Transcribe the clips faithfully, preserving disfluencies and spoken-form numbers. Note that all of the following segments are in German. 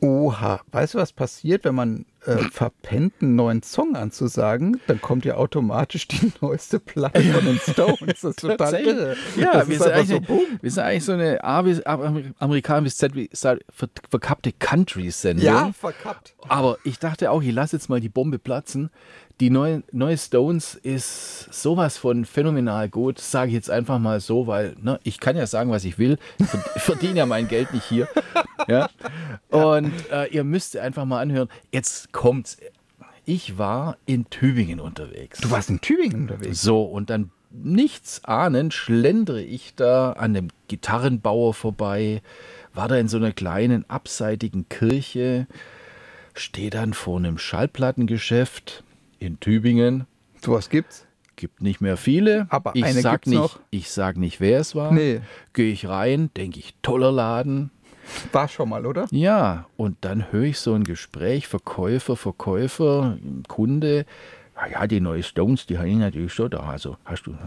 Oha, weißt du, was passiert, wenn man äh, verpennt, einen neuen Song anzusagen? Dann kommt ja automatisch die neueste Platte von den Stones. Das ist total irre. Ja, das wir, ist sind einfach so, eigentlich, boom. wir sind eigentlich so eine A bis Amerikaner bis Z wie ver- verkappte Country-Sendung. Ja, verkappt. Aber ich dachte auch, ich lasse jetzt mal die Bombe platzen. Die neue, neue Stones ist sowas von phänomenal gut, sage ich jetzt einfach mal so, weil ne, ich kann ja sagen, was ich will. Ich verdiene ja mein Geld nicht hier. Ja? Und äh, ihr müsst einfach mal anhören. Jetzt kommt's. Ich war in Tübingen unterwegs. Du warst in Tübingen unterwegs? So, und dann nichts ahnend schlendere ich da an dem Gitarrenbauer vorbei, war da in so einer kleinen abseitigen Kirche, stehe dann vor einem Schallplattengeschäft in Tübingen. So was gibt's? Gibt nicht mehr viele. Aber ich eine sag gibt's nicht, noch. Ich sag nicht, wer es war. Nee. Gehe ich rein, denke ich, toller Laden. War schon mal, oder? Ja, und dann höre ich so ein Gespräch, Verkäufer, Verkäufer, Kunde. Ja, ja, die neue Stones, die habe ich natürlich schon da. Also, hast du...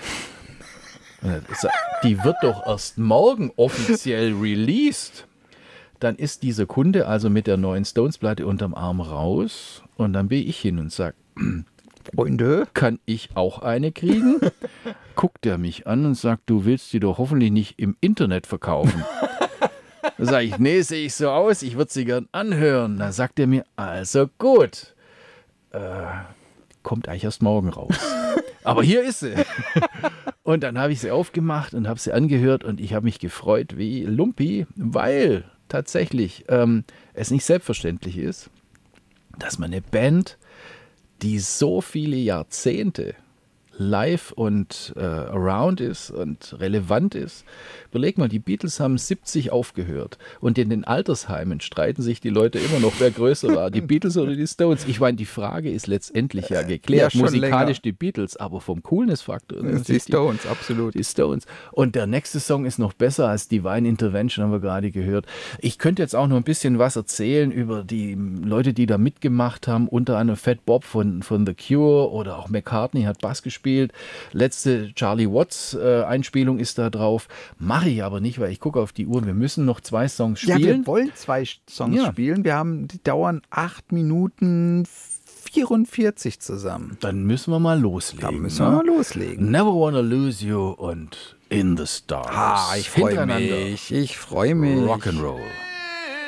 Die wird doch erst morgen offiziell released. Dann ist dieser Kunde also mit der neuen Stones-Platte unterm Arm raus und dann bin ich hin und sage, Freunde, kann ich auch eine kriegen? Guckt er mich an und sagt, du willst die doch hoffentlich nicht im Internet verkaufen. Da sage ich, nee, sehe ich so aus, ich würde sie gern anhören. Dann sagt er mir, also gut, äh, kommt eigentlich erst morgen raus. Aber hier ist sie. Und dann habe ich sie aufgemacht und habe sie angehört und ich habe mich gefreut wie Lumpi, weil tatsächlich ähm, es nicht selbstverständlich ist, dass man eine Band, die so viele Jahrzehnte live und äh, around ist und relevant ist. Überleg mal, die Beatles haben siebzig aufgehört und in den Altersheimen streiten sich die Leute immer noch, wer größer war, die Beatles oder die Stones. Ich meine, die Frage ist letztendlich ja geklärt. Ja, Musikalisch länger. die Beatles, aber vom Coolness-Faktor. das ist die Stones, absolut. Die Stones. Und der nächste Song ist noch besser als Divine Intervention, haben wir gerade gehört. Ich könnte jetzt auch noch ein bisschen was erzählen über die Leute, die da mitgemacht haben, unter anderem Fat Bob von, von The Cure oder auch McCartney hat Bass gespielt. Letzte Charlie Watts äh, Einspielung ist da drauf. Mache ich aber nicht, weil ich gucke auf die Uhr. Wir müssen noch zwei Songs Ja, spielen. wir wollen zwei Songs Ja. spielen. Wir haben, die dauern acht Minuten vierundvierzig zusammen. Dann müssen wir mal loslegen. Da müssen wir ne? mal loslegen. Never Wanna Lose You und In the Stars. Ah, ich freue Hintereinander. mich. Ich freue mich. Rock'n'Roll.